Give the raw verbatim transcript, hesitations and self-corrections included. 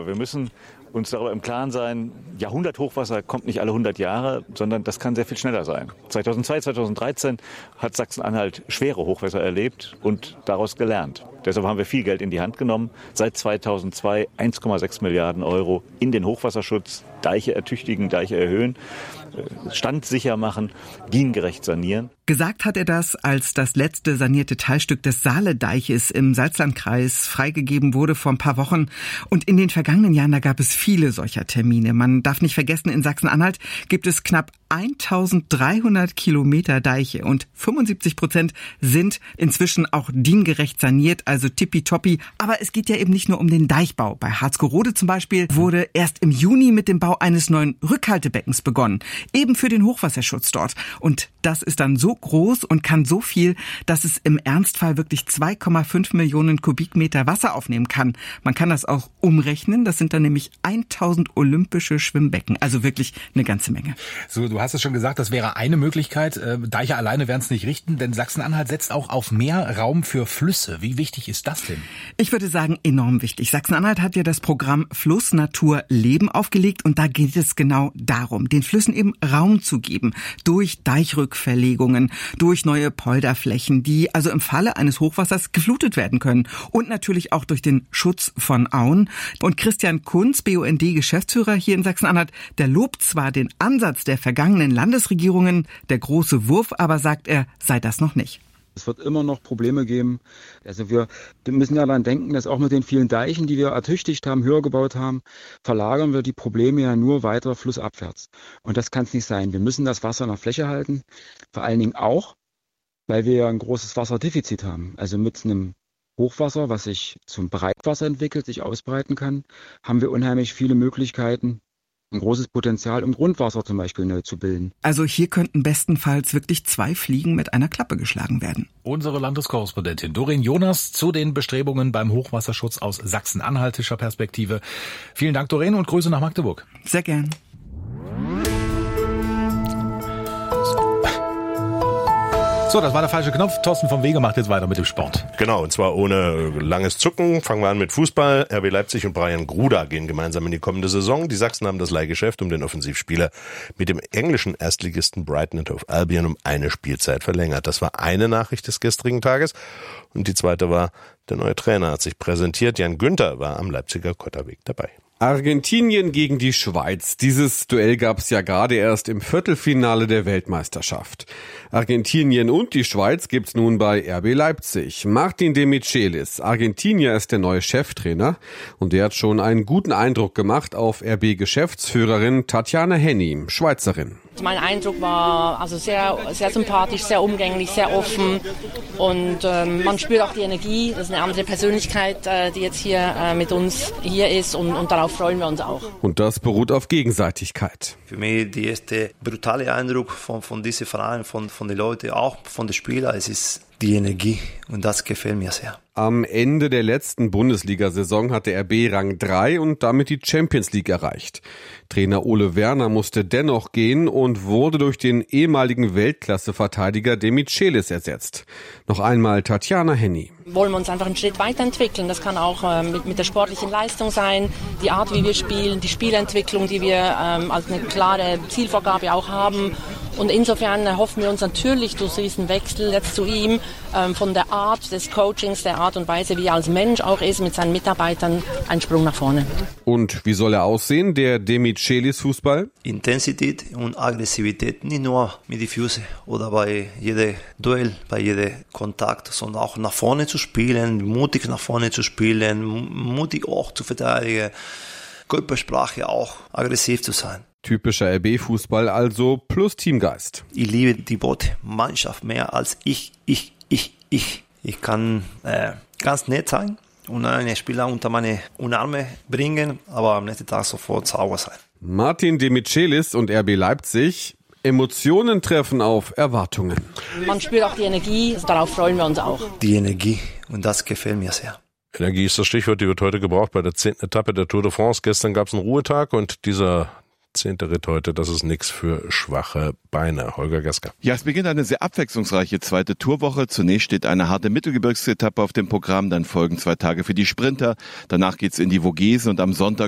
wir müssen uns darüber im Klaren sein, Jahrhunderthochwasser kommt nicht alle hundert Jahre, sondern das kann sehr viel schneller sein. zweitausendzwei, zweitausenddreizehn hat Sachsen-Anhalt schwere Hochwasser erlebt und daraus gelernt. Deshalb haben wir viel Geld in die Hand genommen. Seit zweitausendzwei eins Komma sechs Milliarden Euro in den Hochwasserschutz, Deiche ertüchtigen, Deiche erhöhen, standsicher machen, diengerecht sanieren. Gesagt hat er das, als das letzte sanierte Teilstück des Saale-Deiches im Salzlandkreis freigegeben wurde vor ein paar Wochen. Und in den vergangenen Jahren, da gab es viele solcher Termine. Man darf nicht vergessen, in Sachsen-Anhalt gibt es knapp eintausenddreihundert Kilometer Deiche und fünfundsiebzig Prozent sind inzwischen auch diengerecht saniert, also tippitoppi. Aber es geht ja eben nicht nur um den Deichbau. Bei Harzgerode zum Beispiel wurde erst im Juni mit dem Bau eines neuen Rückhaltebeckens begonnen. Eben für den Hochwasserschutz dort. Und das ist dann so groß und kann so viel, dass es im Ernstfall wirklich zwei Komma fünf Millionen Kubikmeter Wasser aufnehmen kann. Man kann das auch umrechnen. Das sind dann nämlich tausend olympische Schwimmbecken. Also wirklich eine ganze Menge. So, du hast es schon gesagt, das wäre eine Möglichkeit. Deiche alleine werden es nicht richten, denn Sachsen-Anhalt setzt auch auf mehr Raum für Flüsse. Wie wichtig ist das denn? Ich würde sagen, enorm wichtig. Sachsen-Anhalt hat ja das Programm Fluss, Natur, Leben aufgelegt und da geht es genau darum, den Flüssen eben Raum zu geben. Durch Deichrückverlegungen, durch neue Polderflächen, die also im Falle eines Hochwassers geflutet werden können. Und natürlich auch durch den Schutz von Auen. Und Christian Kunz, B U N D-Geschäftsführer hier in Sachsen-Anhalt, der lobt zwar den Ansatz der vergangenen Landesregierungen, der große Wurf, aber sagt er, sei das noch nicht. Es wird immer noch Probleme geben. Also wir müssen ja daran denken, dass auch mit den vielen Deichen, die wir ertüchtigt haben, höher gebaut haben, verlagern wir die Probleme ja nur weiter flussabwärts. Und das kann es nicht sein. Wir müssen das Wasser in der Fläche halten. Vor allen Dingen auch, weil wir ja ein großes Wasserdefizit haben. Also mit einem Hochwasser, was sich zum Breitwasser entwickelt, sich ausbreiten kann, haben wir unheimlich viele Möglichkeiten, ein großes Potenzial, um Grundwasser zum Beispiel neu zu bilden. Also hier könnten bestenfalls wirklich zwei Fliegen mit einer Klappe geschlagen werden. Unsere Landeskorrespondentin Doreen Jonas zu den Bestrebungen beim Hochwasserschutz aus sachsen-anhaltischer Perspektive. Vielen Dank, Doreen, und Grüße nach Magdeburg. Sehr gern. So, das war der falsche Knopf. Thorsten vom Wege macht jetzt weiter mit dem Sport. Genau, und zwar ohne langes Zucken. Fangen wir an mit Fußball. R B Leipzig und Brian Gruda gehen gemeinsam in die kommende Saison. Die Sachsen haben das Leihgeschäft um den Offensivspieler mit dem englischen Erstligisten Brighton and Hove Albion um eine Spielzeit verlängert. Das war eine Nachricht des gestrigen Tages. Und die zweite war, der neue Trainer hat sich präsentiert. Jan Günther war am Leipziger Kotterweg dabei. Argentinien gegen die Schweiz. Dieses Duell gab es ja gerade erst im Viertelfinale der Weltmeisterschaft. Argentinien und die Schweiz gibt's nun bei R B Leipzig. Martin de Michelis, Argentinier, ist der neue Cheftrainer und der hat schon einen guten Eindruck gemacht auf R B-Geschäftsführerin Tatjana Henny, Schweizerin. Mein Eindruck war also sehr, sehr sympathisch, sehr umgänglich, sehr offen und ähm, man spürt auch die Energie. Das ist eine andere Persönlichkeit, äh, die jetzt hier äh, mit uns hier ist und, und darauf freuen wir uns auch. Und das beruht auf Gegenseitigkeit. Für mich der erste brutale Eindruck von, von diesem Verein, von, von den Leuten, auch von den Spielern, es ist die Energie und das gefällt mir sehr. Am Ende der letzten Bundesliga-Saison hatte R B Rang drei und damit die Champions League erreicht. Trainer Ole Werner musste dennoch gehen und wurde durch den ehemaligen Weltklasse-Verteidiger de Michelis ersetzt. Noch einmal Tatjana Henny. Wollen wir uns einfach einen Schritt weiterentwickeln. Das kann auch äh, mit, mit der sportlichen Leistung sein, die Art, wie wir spielen, die Spielentwicklung, die wir ähm, als eine klare Zielvorgabe auch haben. Und insofern erhoffen wir uns natürlich durch diesen Wechsel jetzt zu ihm ähm, von der Art des Coachings, der Art und Weise, wie er als Mensch auch ist, mit seinen Mitarbeitern, einen Sprung nach vorne. Und wie soll er aussehen, der de Michelis Fußball? Intensität und Aggressivität, nicht nur mit den Füßen oder bei jedem Duell, bei jedem Kontakt, sondern auch nach vorne zu spielen, mutig nach vorne zu spielen, mutig auch zu verteidigen, Körpersprache auch aggressiv zu sein. Typischer R B-Fußball also plus Teamgeist. Ich liebe die Wortmannschaft mehr als ich, ich, ich, ich. Ich kann äh, ganz nett sein und einen Spieler unter meine Arme bringen, aber am nächsten Tag sofort sauber sein. Martin de Michelis und R B Leipzig. Emotionen treffen auf Erwartungen. Man spürt auch die Energie, darauf freuen wir uns auch. Die Energie und das gefällt mir sehr. Energie ist das Stichwort, die wird heute gebraucht bei der zehnten Etappe der Tour de France. Gestern gab es einen Ruhetag und dieser zehnte Ritt heute, das ist nichts für schwache Beine. Holger Gasker. Ja, es beginnt eine sehr abwechslungsreiche zweite Tourwoche. Zunächst steht eine harte Mittelgebirgsetappe auf dem Programm, dann folgen zwei Tage für die Sprinter. Danach geht's in die Vogesen und am Sonntag